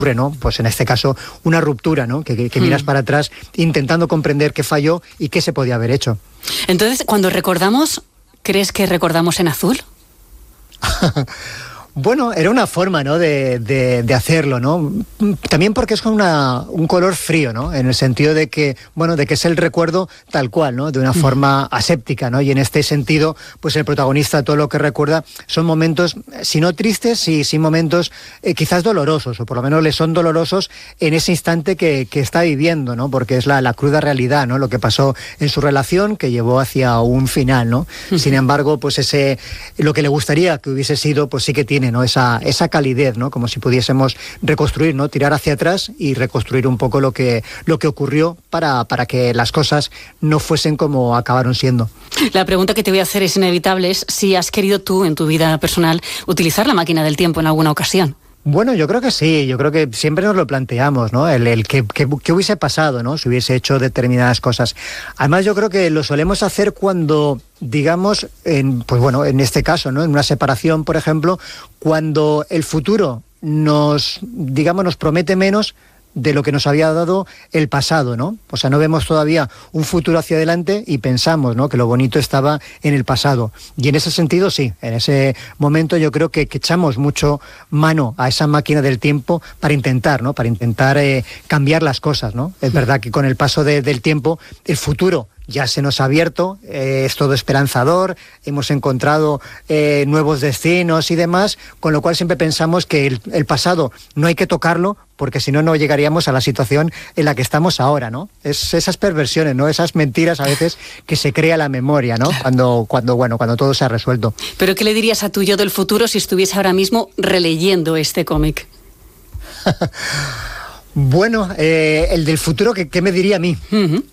¿no? Pues en este caso una ruptura, ¿no? Que miras para atrás intentando comprender qué falló y qué se podía haber hecho. Entonces, cuando recordamos, ¿crees que recordamos en azul? Bueno, era una forma, ¿no?, de hacerlo, ¿no? También porque es un color frío, ¿no? En el sentido de que, bueno, de que es el recuerdo tal cual, ¿no? De una forma aséptica, ¿no? Y en este sentido, pues el protagonista todo lo que recuerda son momentos, si no tristes, sí momentos quizás dolorosos, o por lo menos le son dolorosos en ese instante que está viviendo, ¿no? Porque es la cruda realidad, ¿no? Lo que pasó en su relación que llevó hacia un final, ¿no? Sin embargo, pues lo que le gustaría que hubiese sido, pues sí que tiene, ¿no? Esa calidez, ¿no? Como si pudiésemos reconstruir, ¿no? Tirar hacia atrás y reconstruir un poco lo que ocurrió para que las cosas no fuesen como acabaron siendo. La pregunta que te voy a hacer es inevitable, es si has querido tú en tu vida personal utilizar la máquina del tiempo en alguna ocasión. Bueno, yo creo que sí, yo creo que siempre nos lo planteamos, ¿no? El que hubiese pasado, ¿no? Si hubiese hecho determinadas cosas. Además, yo creo que lo solemos hacer cuando, digamos, pues bueno, en este caso, ¿no? En una separación, por ejemplo, cuando el futuro nos promete menos de lo que nos había dado el pasado, ¿no? O sea, no vemos todavía un futuro hacia adelante y pensamos, ¿no?, que lo bonito estaba en el pasado. Y en ese sentido, sí, en ese momento yo creo que echamos mucho mano a esa máquina del tiempo para intentar, ¿no?, cambiar las cosas, ¿no? Es verdad que con el paso del tiempo, el futuro ya se nos ha abierto, es todo esperanzador, hemos encontrado nuevos destinos y demás, con lo cual siempre pensamos que el pasado no hay que tocarlo, porque si no, no llegaríamos a la situación en la que estamos ahora, ¿no? Es esas perversiones, ¿no? Esas mentiras a veces que se crea la memoria, ¿no? Cuando todo se ha resuelto. ¿Pero qué le dirías a tu yo del futuro si estuviese ahora mismo releyendo este cómic? Bueno, el del futuro, ¿qué me diría a mí? Uh-huh.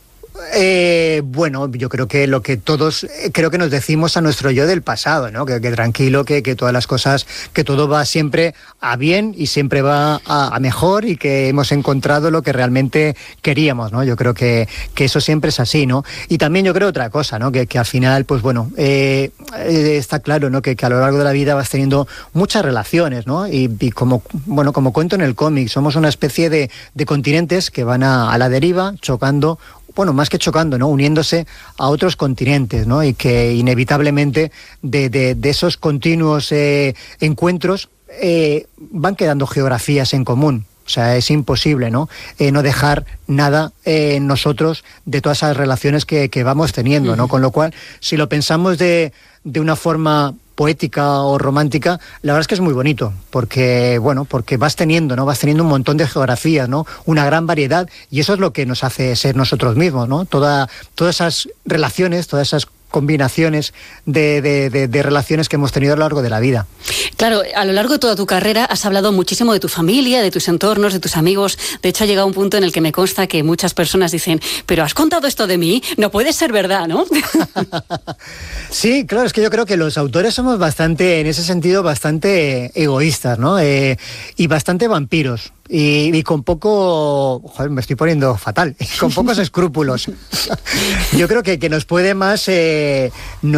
Bueno, yo creo que lo que todos creo que nos decimos a nuestro yo del pasado, ¿no? Que tranquilo, que todas las cosas, que todo va siempre a bien y siempre va a mejor y que hemos encontrado lo que realmente queríamos, ¿no? Yo creo que eso siempre es así, ¿no? Y también yo creo otra cosa, ¿no? Que al final, pues bueno, está claro, ¿no? Que a lo largo de la vida vas teniendo muchas relaciones, ¿no? Y como cuento en el cómic, somos una especie de continentes que van a la deriva, chocando. Bueno, más que chocando, ¿no? Uniéndose a otros continentes, ¿no? Y que inevitablemente de esos continuos encuentros van quedando geografías en común. O sea, es imposible, ¿no? No dejar nada en nosotros de todas esas relaciones que vamos teniendo, ¿no? Con lo cual, si lo pensamos de una forma poética o romántica, la verdad es que es muy bonito, porque vas teniendo un montón de geografías, ¿no? Una gran variedad, y eso es lo que nos hace ser nosotros mismos, ¿no? Todas esas relaciones, todas esas combinaciones de relaciones que hemos tenido a lo largo de la vida. Claro, a lo largo de toda tu carrera has hablado muchísimo de tu familia, de tus entornos, de tus amigos. De hecho, ha llegado un punto en el que me consta que muchas personas dicen, pero ¿has contado esto de mí? No puede ser verdad, ¿no? Sí, claro, es que yo creo que los autores somos en ese sentido, bastante egoístas, ¿no? Y bastante vampiros. Y con poco, me estoy poniendo fatal, con pocos escrúpulos. Yo creo que nos puede más el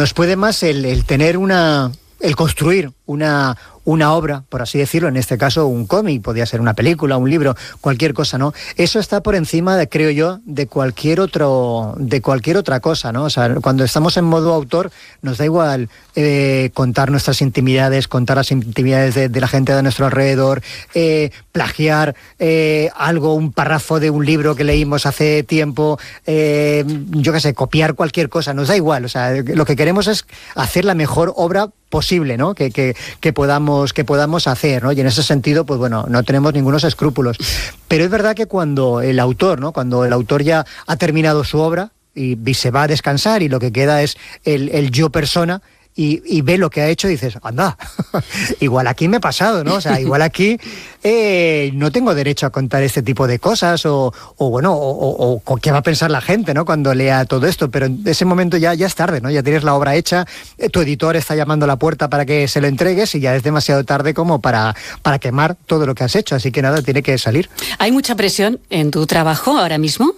tener el construir una obra, por así decirlo, en este caso un cómic, podría ser una película, un libro, cualquier cosa, ¿no? Eso está por encima, creo yo, de cualquier otra cosa, ¿no? O sea, cuando estamos en modo autor, nos da igual contar nuestras intimidades, contar las intimidades de la gente de nuestro alrededor, plagiar algo, un párrafo de un libro que leímos hace tiempo, yo qué sé, copiar cualquier cosa, nos da igual. O sea, lo que queremos es hacer la mejor obra posible, ¿no? Que podamos hacer, ¿no? Y en ese sentido, pues bueno, no tenemos ningunos escrúpulos. Pero es verdad que cuando el autor ya ha terminado su obra y se va a descansar y lo que queda es el yo persona, y ve lo que ha hecho y dices, anda, igual aquí me he pasado, ¿no? O sea, igual aquí no tengo derecho a contar este tipo de cosas o qué va a pensar la gente, ¿no? Cuando lea todo esto, pero en ese momento ya es tarde, ¿no? Ya tienes la obra hecha, tu editor está llamando a la puerta para que se lo entregues y ya es demasiado tarde como para quemar todo lo que has hecho, así que nada, tiene que salir. ¿Hay mucha presión en tu trabajo ahora mismo?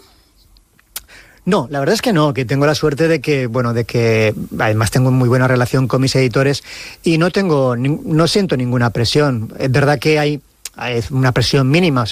No, la verdad es que no, que tengo la suerte de que además tengo muy buena relación con mis editores y no siento ninguna presión. Es verdad que hay una presión mínima.